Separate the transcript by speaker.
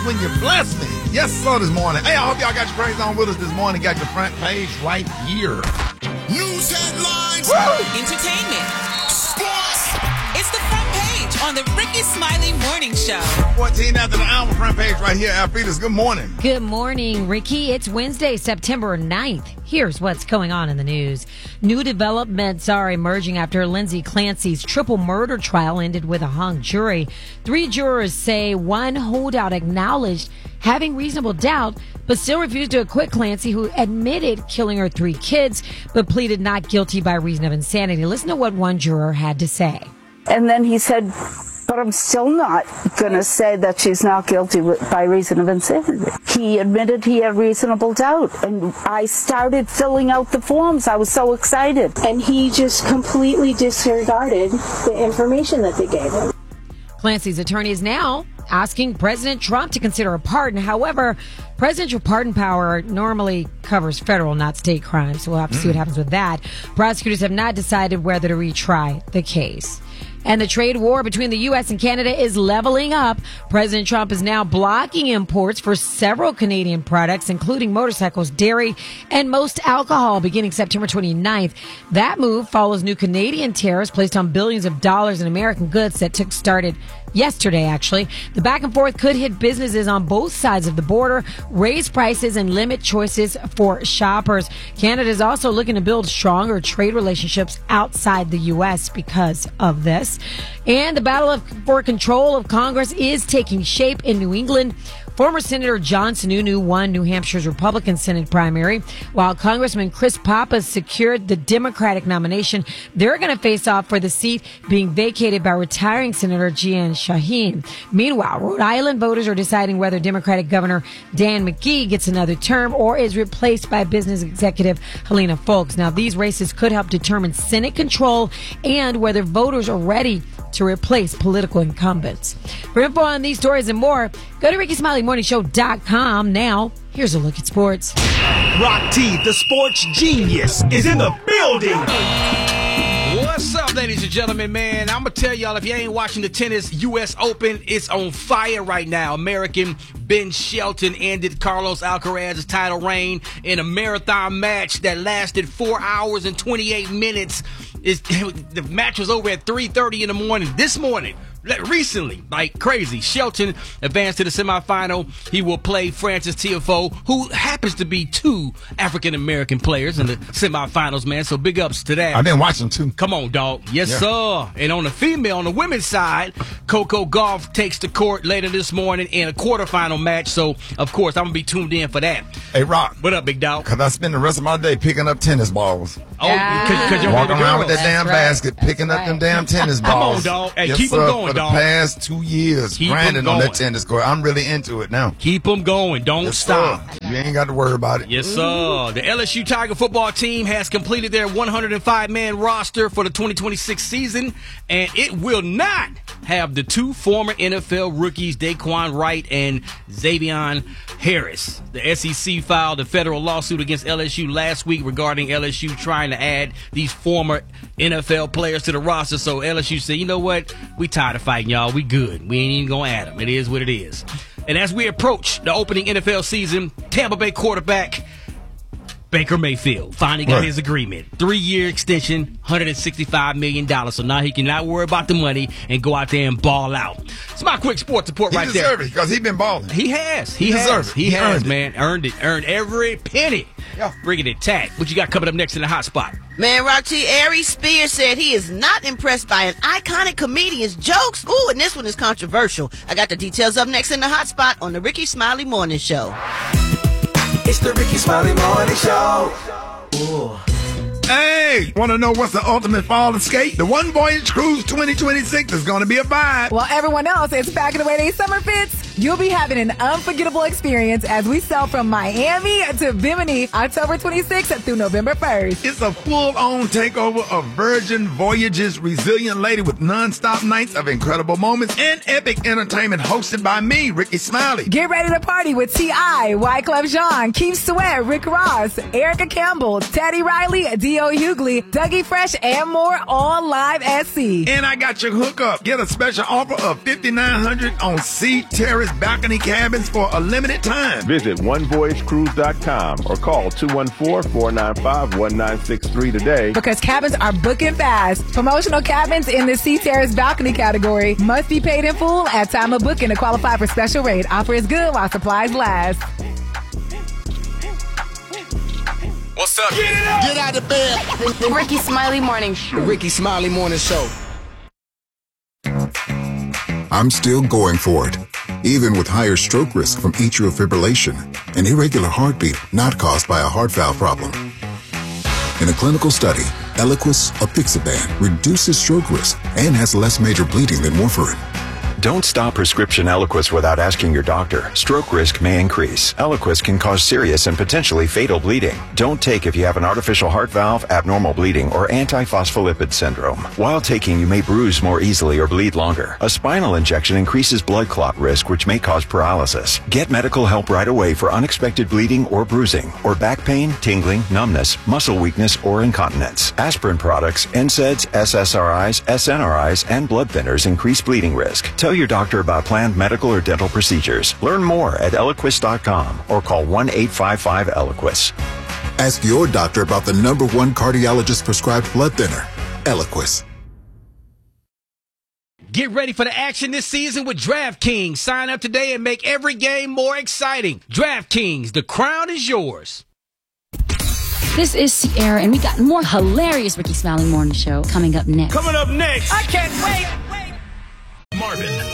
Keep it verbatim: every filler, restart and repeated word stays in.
Speaker 1: when you bless me. Yes, sir, this morning. Hey, I hope y'all got your praise on with us this morning. Got your front page right here.
Speaker 2: News headlines.
Speaker 3: Woo! Entertainment. Sports. It's the front page on the Ricky Smiley Morning Show.
Speaker 1: fourteen after the hour, front page right here. Alfreda's, good morning.
Speaker 4: Good morning, Ricky. It's Wednesday, September ninth. Here's what's going on in the news. New developments are emerging after Lindsay Clancy's triple murder trial ended with a hung jury. Three jurors say one holdout acknowledged having reasonable doubt, but still refused to acquit Clancy, who admitted killing her three kids, but pleaded not guilty by reason of insanity. Listen to what one juror had to say.
Speaker 5: And then he said, but I'm still not going to say that she's not guilty by reason of insanity. He admitted he had reasonable doubt, and I started filling out the forms. I was so excited.
Speaker 6: And he just completely disregarded the information that they gave him.
Speaker 4: Clancy's attorney is now asking President Trump to consider a pardon. However, presidential pardon power normally covers federal, not state crimes. So we'll have to see what happens with that. Prosecutors have not decided whether to retry the case. And the trade war between the U S and Canada is leveling up. President Trump is now blocking imports for several Canadian products, including motorcycles, dairy, and most alcohol, beginning September twenty-ninth. That move follows new Canadian tariffs placed on billions of dollars in American goods that took started yesterday, actually. The back and forth could hit businesses on both sides of the border, raise prices, and limit choices for shoppers. Canada is also looking to build stronger trade relationships outside the U S because of this. And the battle of, for control of Congress is taking shape in New England. Former Senator John Sununu won New Hampshire's Republican Senate primary, while Congressman Chris Pappas secured the Democratic nomination. They're going to face off for the seat being vacated by retiring Senator Jeanne Shaheen. Meanwhile, Rhode Island voters are deciding whether Democratic Governor Dan McGee gets another term or is replaced by business executive Helena Foulkes. Now, these races could help determine Senate control and whether voters are ready to replace political incumbents. For info on these stories and more, go to Ricky Smiley Morning Show dot com. Now, here's a look at sports.
Speaker 2: Rock T, the sports genius, is in the building.
Speaker 7: What's up, ladies and gentlemen, man? I'm going to tell y'all, if you ain't watching the tennis U S Open, it's on fire right now. American Ben Shelton ended Carlos Alcaraz's title reign in a marathon match that lasted four hours and twenty-eight minutes. It's, the match was over at three thirty in the morning this morning. Recently, like crazy, Shelton advanced to the semifinal. He will play Francis Tiafoe, who happens to be two African-American players in the semifinals, man. So big ups to that.
Speaker 1: I've been watching, too.
Speaker 7: Come on, dog. Yes, yeah. sir. And on the female, on the women's side, Coco Gauff takes the court later this morning in a quarterfinal match. So, of course, I'm going to be tuned in for that.
Speaker 1: Hey, Rock.
Speaker 7: What up, big dog?
Speaker 1: Because I spend the rest of my day picking up tennis balls.
Speaker 7: Oh, because you're
Speaker 1: walking around with that
Speaker 4: That's
Speaker 1: damn
Speaker 4: right.
Speaker 1: basket, picking
Speaker 4: That's
Speaker 1: up them
Speaker 4: right.
Speaker 1: damn tennis balls.
Speaker 7: Come on, dog. Hey,
Speaker 1: yes,
Speaker 7: keep them
Speaker 1: sir,
Speaker 7: going,
Speaker 1: for the
Speaker 7: dog.
Speaker 1: past two years,
Speaker 7: Keep
Speaker 1: grinding
Speaker 7: them
Speaker 1: on that
Speaker 7: going.
Speaker 1: tennis court. I'm really into it now.
Speaker 7: Keep them going. Don't
Speaker 1: Yes,
Speaker 7: stop.
Speaker 1: sir. You ain't got to worry about it.
Speaker 7: Yes, sir. The L S U Tiger football team has completed their one hundred five man roster for the twenty twenty-six season, and it will not have the two former N F L rookies, Daquan Wright and Xavion Harris. The S E C filed a federal lawsuit against L S U last week regarding L S U trying to add these former N F L players to the roster. So L S U said, you know what? We tired of fighting, y'all. We good. We ain't even going to add them. It is what it is. And as we approach the opening N F L season, Tampa Bay quarterback Baker Mayfield finally got
Speaker 1: Right.
Speaker 7: his agreement. Three-year extension, one hundred sixty-five million dollars. So now he can not worry about the money and go out there and ball out. It's my quick sports report
Speaker 1: He
Speaker 7: right there.
Speaker 1: deserves it because he's been balling.
Speaker 7: He has. He,
Speaker 1: He
Speaker 7: has.
Speaker 1: deserves it.
Speaker 7: He,
Speaker 1: He
Speaker 7: has,
Speaker 1: earned it.
Speaker 7: man. Earned it. Earned every penny.
Speaker 1: Yeah.
Speaker 7: Bringing it tack. What you got coming up next in the hot spot?
Speaker 8: Man, Roxy, Ari Spears said he is not impressed by an iconic comedian's jokes. Ooh, and this one is controversial. I got the details up next in the hot spot on the Ricky Smiley Morning Show.
Speaker 2: It's the Ricky Smiley Morning Show. Ooh.
Speaker 1: Hey, want to know what's the ultimate fall escape? The One Voyage Cruise twenty twenty-six is going to be a vibe.
Speaker 9: While everyone else is packing away their summer fits, you'll be having an unforgettable experience as we sail from Miami to Bimini October twenty-sixth through November first.
Speaker 1: It's a full-on takeover of Virgin Voyages' resilient lady with non-stop nights of incredible moments and epic entertainment hosted by me, Ricky Smiley.
Speaker 9: Get ready to party with T I, Wyclef Jean, Keith Sweat, Rick Ross, Erica Campbell, Teddy Riley, D O Hughley, Dougie Fresh, and more, all live at sea.
Speaker 1: And I got your hookup. Get a special offer of fifty-nine hundred dollars on Sea Terrace balcony cabins for a limited time.
Speaker 10: Visit one voyage cruise dot com or call two one four, four nine five, one nine six three today.
Speaker 9: Because cabins are booking fast. Promotional cabins in the Sea Terrace balcony category must be paid in full at time of booking to qualify for special rate. Offer is good while supplies last.
Speaker 11: What's up? Get it up! Get out of bed.
Speaker 12: The Ricky Smiley Morning Show.
Speaker 11: The Ricky Smiley Morning Show.
Speaker 13: I'm still going for it, even with higher stroke risk from atrial fibrillation, an irregular heartbeat not caused by a heart valve problem. In a clinical study, Eliquis, apixaban, reduces stroke risk and has less major bleeding than warfarin.
Speaker 14: Don't stop prescription Eliquis without asking your doctor. Stroke risk may increase. Eliquis can cause serious and potentially fatal bleeding. Don't take if you have an artificial heart valve, abnormal bleeding, or antiphospholipid syndrome. While taking, you may bruise more easily or bleed longer. A spinal injection increases blood clot risk, which may cause paralysis. Get medical help right away for unexpected bleeding or bruising, or back pain, tingling, numbness, muscle weakness, or incontinence. Aspirin products, N SAIDs, S S R Is, S N R Is, and blood thinners increase bleeding risk. Tell your doctor about planned medical or dental procedures. Learn more at Eliquis dot com or call one eight five five Eliquis.
Speaker 13: Ask your doctor about the number one cardiologist prescribed blood thinner, Eliquis.
Speaker 7: Get ready for the action this season with DraftKings. Sign up today and make every game more exciting. DraftKings, the crown is yours.
Speaker 15: This is Sierra, and we got more hilarious Ricky Smiley Morning Show coming up next.
Speaker 11: Coming up next.
Speaker 7: I can't wait.
Speaker 11: Marvin.